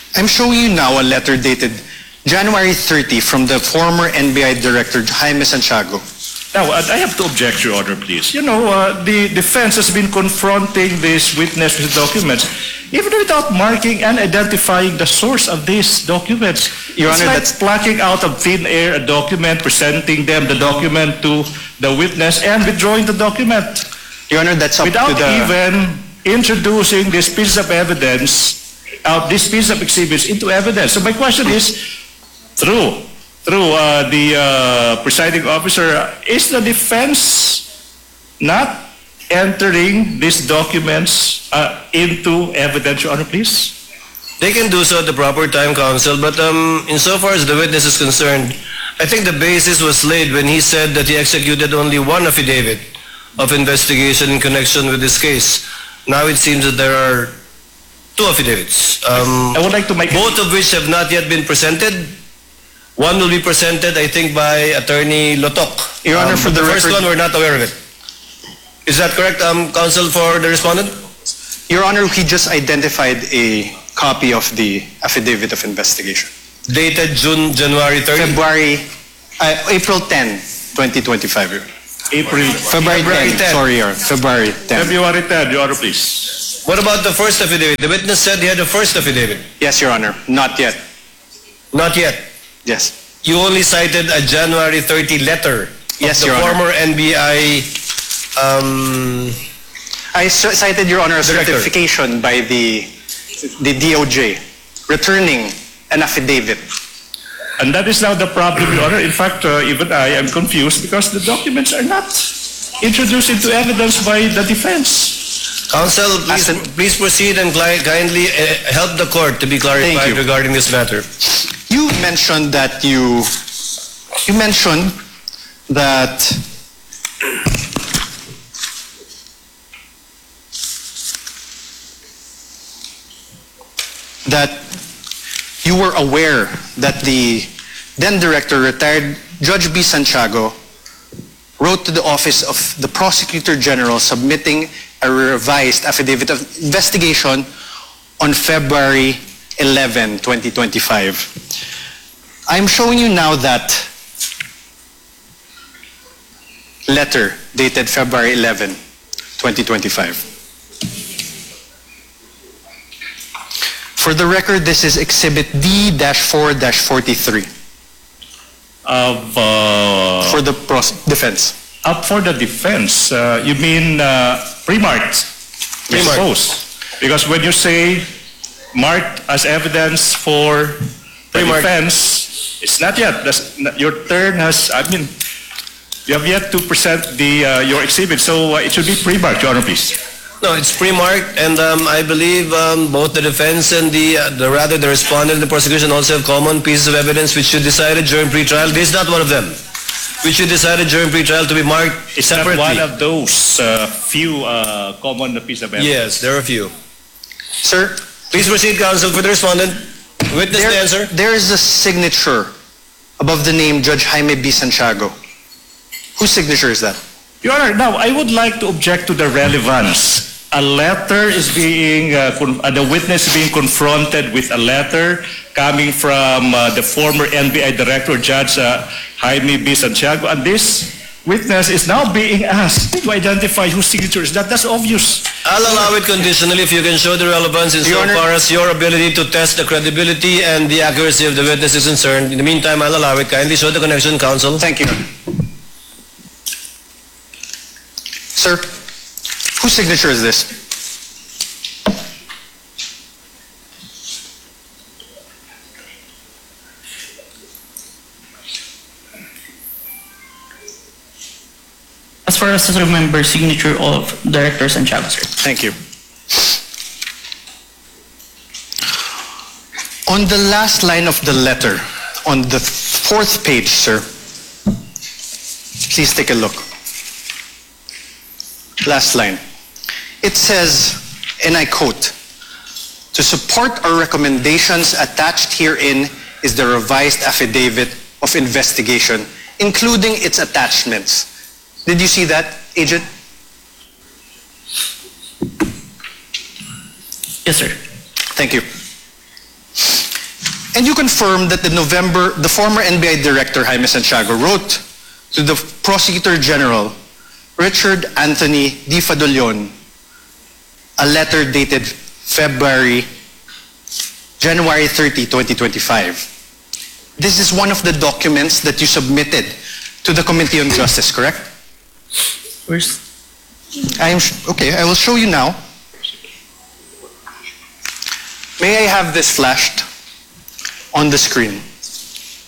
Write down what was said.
I'm showing you now a letter dated January 30 from the former NBI Director Jaime Santiago. Now, I have to object, Your Honor, please. You know, the defense has been confronting this witness with documents, even without marking and identifying the source of these documents. Your It's Honor, like plucking out of thin air a document, presenting them the document to the witness, and withdrawing the document Your Honor, that's up without to the... even introducing this piece of evidence, this piece of exhibits into evidence. So my question is, through the presiding officer, is the defense not entering these documents into evidence, Your Honor, please? They can do so at the proper time, counsel, but insofar as the witness is concerned, I think the basis was laid when he said that he executed only one affidavit of investigation in connection with this case. Now it seems that there are two affidavits, I would like to make... both of which have not yet been presented. One will be presented, I think, by Attorney Lotok. Your Honor, for the the first record- one, we're not aware of it. Is that correct, counsel, for the respondent? Your Honor, he just identified a copy of the affidavit of investigation. Dated January 30? April 10, 2025. Your Honor. February 10. Sorry, Your Honor. February 10. February 10, Your Honor, please. What about the first affidavit? The witness said he had a first affidavit. Yes, Your Honor. Not yet. Not yet. Yes. You only cited a January 30 letter Yes, of the Your Honor. former NBI I cited, Your Honor, a Director. certification by the DOJ returning an affidavit. And that is now the problem, Your Honor. In fact, even I am confused because the documents are not introduced into evidence by the defense. Counsel, please proceed and kindly help the court to be Thank clarified you. regarding this matter. You mentioned that you mentioned that you were aware that the then director, retired Judge B. Santiago, wrote to the office of the Prosecutor General submitting a revised affidavit of investigation on February 11, 2025. I'm showing you now that letter dated February 11, 2025. For the record, this is Exhibit D-4-43 for the defense. Up for the defense, you mean pre-marked? I suppose. Because when you say marked as evidence for the Pre-marked. defense, it's not yet. Your turn has, I mean, you have yet to present your exhibit, so it should be pre-marked, Your Honor, please. No, it's pre-marked, and I believe both the defense and the respondent and the prosecution also have common pieces of evidence which you decided during pre-trial. This is not one of them, which you decided during pre-trial to be marked It's separately. not one of those few common pieces of evidence. Yes, there are a few. Sir, Please proceed, counsel, for the respondent. Witness the answer. there is a signature above the name Judge Jaime B. Santiago. Whose signature is that? Your Honor, now I would like to object to the relevance. A letter is being, the witness being confronted with a letter coming from the former NBI Director, Judge Jaime B. Santiago, and this witness is now being asked to identify whose signature is that. That's obvious. I'll allow it conditionally if you can show the relevance Your Honor- insofar as your ability to test the credibility and the accuracy of the witness is concerned. In the meantime, I'll allow it. Kindly show the connection, counsel. Thank you. Sir, whose signature is this? As far as I remember, signature of Director Santiago, sir. Thank you. On the last line of the letter, on the fourth page, sir, please take a look. Last line. It says, and I quote, "To support our recommendations attached herein is the revised affidavit of investigation, including its attachments." Did you see that, Agent? Yes, sir. Thank you. And you confirm that the former NBI Director Jaime Santiago wrote to the Prosecutor General, Richard Anthony Di Fadolion, a letter dated January 30, 2025. This is one of the documents that you submitted to the Committee on Justice, correct? Where's, Okay, I will show you now. May I have this flashed on the screen?